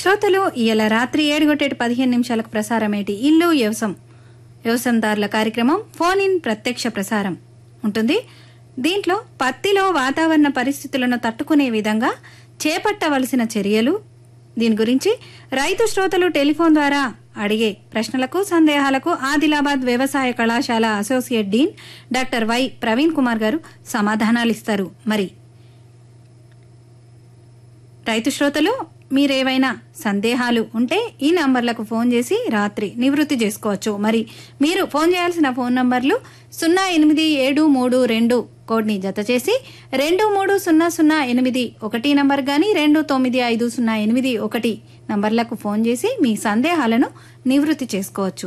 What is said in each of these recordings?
శ్రోతలు ఇయాల రాత్రి 7:15 ప్రసారమేటి ఇల్లు వ్యవసాయదారుల కార్యక్రమం ఫోన్ ఇన్ ప్రత్యక్ష ప్రసారం ఉంటుంది. దీంట్లో పత్తిలో వాతావరణ పరిస్థితులను తట్టుకునే విధంగా చేపట్టవలసిన చర్యలు, దీని గురించి రైతు శ్రోతలు టెలిఫోన్ ద్వారా అడిగే ప్రశ్నలకు, సందేహాలకు ఆదిలాబాద్ వ్యవసాయ కళాశాల associate dean doctor why Praveen Kumar గారు సమాధానాలిస్తారు. మరి రైతు శ్రోతలు మీరేవైనా సందేహాలు ఉంటే ఈ నంబర్లకు ఫోన్ చేసి రాత్రి నివృత్తి చేసుకోవచ్చు. మరి మీరు ఫోన్ చేయాల్సిన ఫోన్ నంబర్లు 08732 కోడ్ని జత చేసి 230081 నంబర్ గాని 295081 నంబర్లకు ఫోన్ చేసి మీ సందేహాలను నివృత్తి చేసుకోవచ్చు.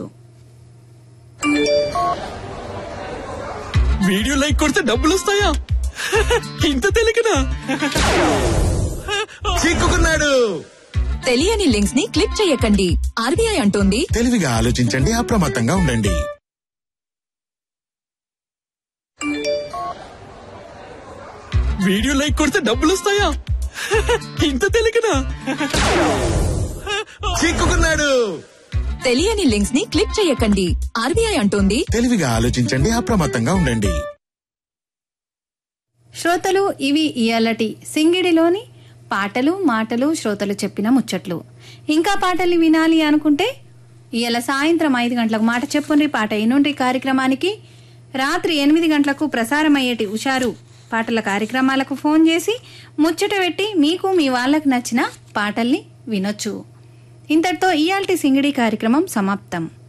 వీడియో లైక్ కొడితే డబ్బులు వస్తాయా? ఇంత తెలియకనా? చిక్కుకున్నాడు. తెలియని లింక్స్ ని క్లిక్ చేయకండి. ఆర్బీఐ అంటోంది, తెలివిగా ఆలోచించండి, అప్రమత్తంగా ఉండండి. వీడియో లైక్ కొడితే డబ్బులు వస్తాయా? ఇంత తెలియకనా? చిక్కుకున్నాడు. తెలియని లింక్స్ ని క్లిక్ చేయకండి. ఆర్బీఐ అంటోంది, తెలివిగా ఆలోచించండి, అప్రమత్తంగా ఉండండి. శ్రోతలు, ఇవి ఇయాలటి సింగిడిలోని పాటలు మాటలు, శ్రోతలు చెప్పిన ముచ్చట్లు. ఇంకా పాటల్ని వినాలి అనుకుంటే ఇయాల సాయంత్రం 5 గంటలకు మాట చెప్పుండ్రి పాట ఇనుండ్రి కార్యక్రమానికి, రాత్రి 8 గంటలకు ప్రసారమయ్యేటి ఉషారు పాటల కార్యక్రమాలకు ఫోన్ చేసి ముచ్చట పెట్టి మీకు మీ వాళ్ళకు నచ్చిన పాటల్ని వినొచ్చు. ఇంతటితో ఇయాల్టి సింగిడి కార్యక్రమం సమాప్తం.